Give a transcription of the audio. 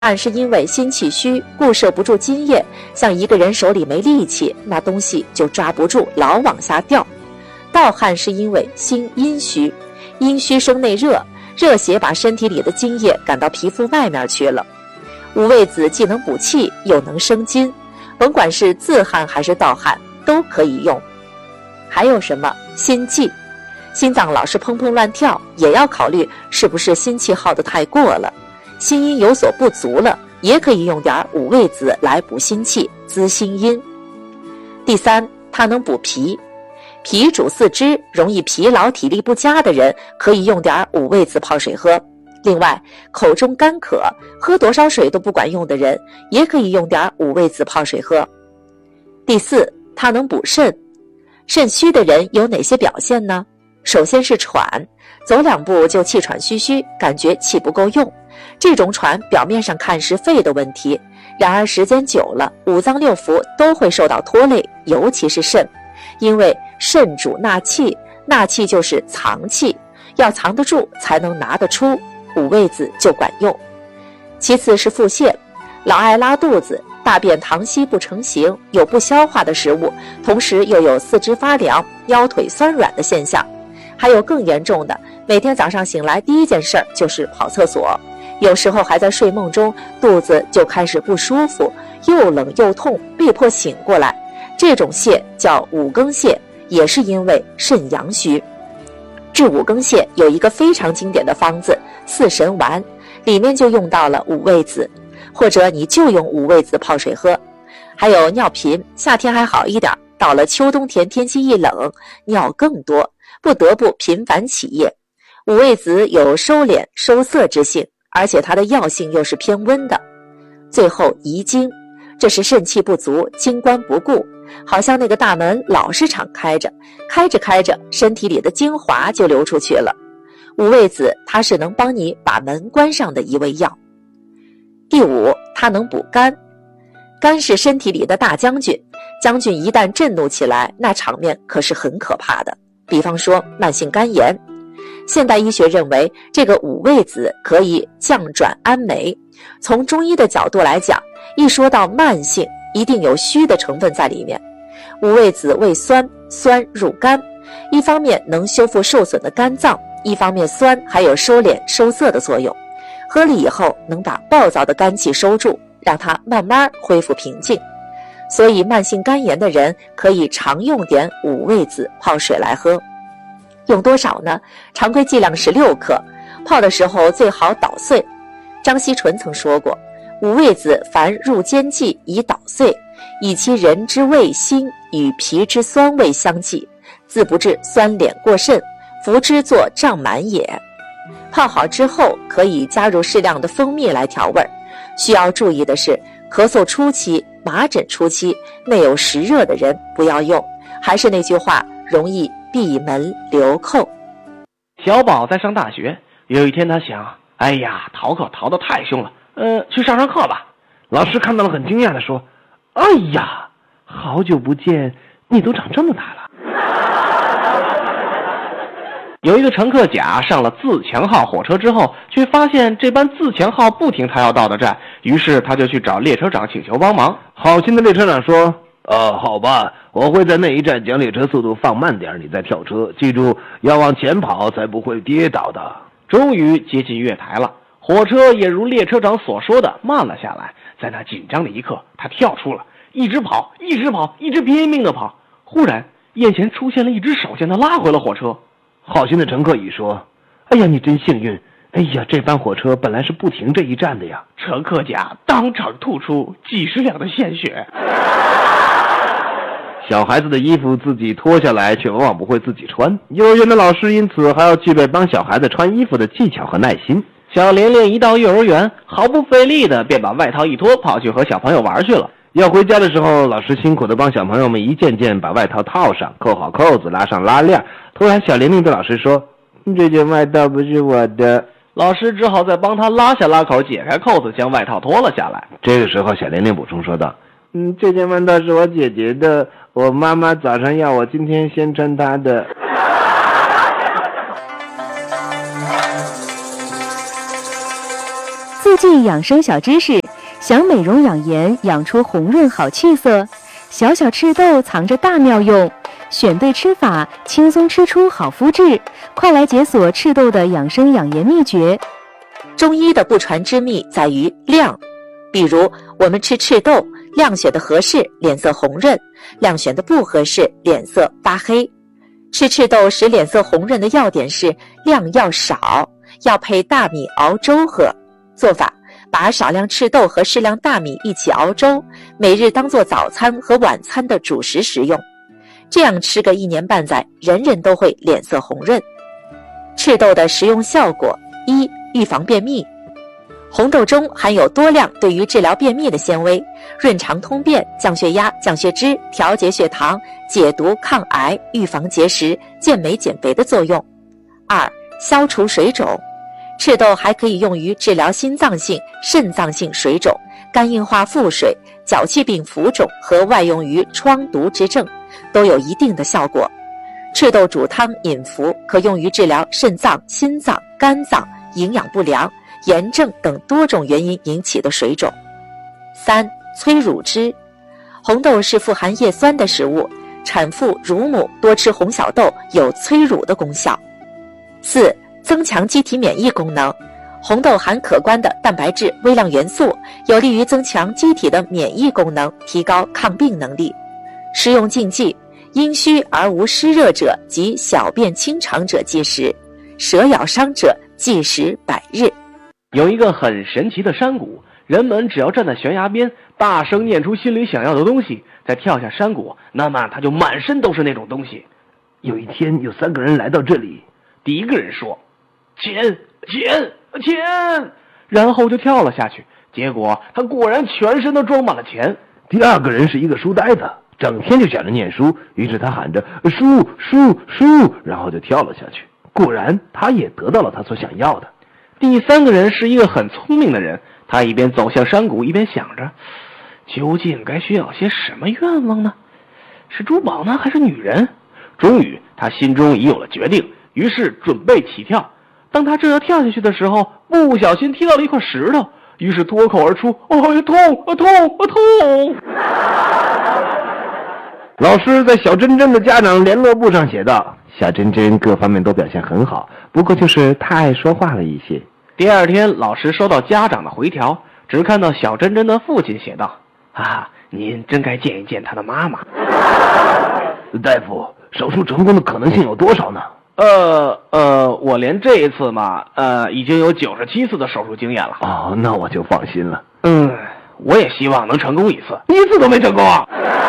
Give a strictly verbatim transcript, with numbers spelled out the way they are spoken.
汗是因为心气虚，故摄不住津液，像一个人手里没力气，那东西就抓不住，老往下掉。盗汗是因为心阴虚，阴虚生内热，热邪把身体里的津液赶到皮肤外面去了。五味子既能补气，又能生津，甭管是自汗还是盗汗都可以用。还有什么心悸，心脏老是砰砰乱跳，也要考虑是不是心气耗得太过了，心阴有所不足了，也可以用点五味子来补心气，滋心阴。第三，它能补脾，脾主四肢，容易疲劳体力不佳的人可以用点五味子泡水喝。另外，口中干渴，喝多少水都不管用的人，也可以用点五味子泡水喝。第四，它能补肾。肾虚的人有哪些表现呢？首先是喘，走两步就气喘吁吁，感觉气不够用。这种喘表面上看是肺的问题，然而时间久了，五脏六腑都会受到拖累，尤其是肾，因为肾主纳气，纳气就是藏气，要藏得住才能拿得出，五味子就管用。其次是腹泻，老爱拉肚子，大便溏稀不成形，有不消化的食物，同时又有四肢发凉、腰腿酸软的现象。还有更严重的，每天早上醒来第一件事儿就是跑厕所，有时候还在睡梦中，肚子就开始不舒服，又冷又痛，被迫醒过来。这种泻叫五更泻，也是因为肾阳虚。治五更泻有一个非常经典的方子四神丸，里面就用到了五味子，或者你就用五味子泡水喝。还有尿频，夏天还好一点，到了秋冬天天气一冷，尿更多，不得不频繁起夜。五味子有收敛收涩之性，而且它的药性又是偏温的。最后遗精，这是肾气不足，精关不顾，好像那个大门老是敞开着，开着开着，身体里的精华就流出去了。五味子它是能帮你把门关上的一味药。第五，它能补肝。肝是身体里的大将军，将军一旦震怒起来，那场面可是很可怕的。比方说慢性肝炎，现代医学认为这个五味子可以降转安霉。从中医的角度来讲，一说到慢性，一定有虚的成分在里面。五味子味酸，酸入肝，一方面能修复受损的肝脏，一方面酸还有收敛收涩的作用，喝了以后能把暴躁的肝气收住，让它慢慢恢复平静。所以慢性肝炎的人可以常用点五味子泡水来喝。用多少呢？常规剂量是六克，泡的时候最好捣碎。张锡纯曾说过，五味子凡入兼剂以捣碎，以其人之味辛与脾之酸味相济，自不致酸敛过甚，服之作胀满也。泡好之后可以加入适量的蜂蜜来调味。需要注意的是，咳嗽初期、麻疹初期、内有实热的人不要用。还是那句话，容易闭门留寇。 小宝在上大学，有一天他想，哎呀，逃课逃得太凶了，呃，去上上课吧。老师看到了很惊讶地说，哎呀，好久不见，你都长这么大了。有一个乘客甲上了自强号火车之后，却发现这班自强号不停他要到的站，于是他就去找列车长请求帮忙。好心的列车长说，呃，好吧，我会在那一站将列车速度放慢点，你再跳车，记住要往前跑才不会跌倒的。终于接近月台了，火车也如列车长所说的慢了下来。在那紧张的一刻，他跳出了，一直跑一直跑一直拼命的跑。忽然眼前出现了一只手，将他拉回了火车。好心的乘客乙说，哎呀，你真幸运，哎呀，这班火车本来是不停这一站的呀。乘客甲当场吐出几十两的鲜血。小孩子的衣服自己脱下来，却往往不会自己穿。幼儿园的老师因此还要具备帮小孩子穿衣服的技巧和耐心。小玲玲一到幼儿园，毫不费力的便把外套一脱，跑去和小朋友玩去了。要回家的时候，老师辛苦的帮小朋友们一件件把外套套上，扣好扣子，拉上拉链。突然小玲玲对老师说，这件外套不是我的。老师只好再帮他拉下拉口，解开扣子，将外套脱了下来。这个时候小玲玲补充说道，嗯，这件外套是我姐姐的，我妈妈早上要我今天先穿她的。 自计养生小知识，想美容养颜，养出红润好气色，小小赤豆藏着大妙用，选对吃法，轻松吃出好肤质。快来解锁赤豆的养生养颜秘诀。 中医的不传之秘在于量，比如我们吃赤豆，量选的合适，脸色红润；量选的不合适，脸色发黑。吃赤豆使脸色红润的要点是量要少，要配大米熬粥喝。做法：把少量赤豆和适量大米一起熬粥，每日当做早餐和晚餐的主食食用。这样吃个一年半载，人人都会脸色红润。赤豆的食用效果：一、预防便秘。红豆中含有多量对于治疗便秘的纤维，润肠通便、降血压、降血脂、调节血糖、解毒、抗癌、预防结石、健美减肥的作用。二、消除水肿。赤豆还可以用于治疗心脏性、肾脏性水肿、肝硬化腹水、脚气病浮肿和外用于疮毒之症，都有一定的效果。赤豆煮汤饮服，可用于治疗肾脏、心脏、肝脏、营养不良、炎症等多种原因引起的水肿。三、催乳汁。红豆是富含叶酸的食物，产妇、乳母多吃红小豆有催乳的功效。四、增强机体免疫功能。红豆含可观的蛋白质、微量元素，有利于增强机体的免疫功能，提高抗病能力。食用禁忌：阴虚而无湿热者及小便清长者忌食，蛇咬伤者忌食百日。 有一个很神奇的山谷，人们只要站在悬崖边，大声念出心里想要的东西，再跳下山谷，那么他就满身都是那种东西。 有一天，有三个人来到这里， 第一个人说：“钱，钱，钱！”然后就跳了下去，结果他果然全身都装满了钱。 第二个人是一个书呆子，整天就想着念书，于是他喊着“书，书，书”，然后就跳了下去。果然，他也得到了他所想要的。 第三个人是一个很聪明的人，他一边走向山谷，一边想着，究竟该需要些什么愿望呢？是珠宝呢，还是女人？终于，他心中已有了决定，于是准备起跳。当他正要跳下去的时候，不小心踢到了一块石头，于是脱口而出：“哦，痛，啊痛，啊痛！” 老师在小珍珍的家长联络簿上写道：“小珍珍各方面都表现很好，不过就是太爱说话了一些。” 第二天，老师收到家长的回条，只看到小珍珍的父亲写道：“啊，您真该见一见他的妈妈。” 大夫，手术成功的可能性有多少呢？ 呃呃，我连这一次嘛，呃，已经有九十七次的手术经验了。 哦，那我就放心了。 嗯，我也希望能成功一次，一次都没成功啊。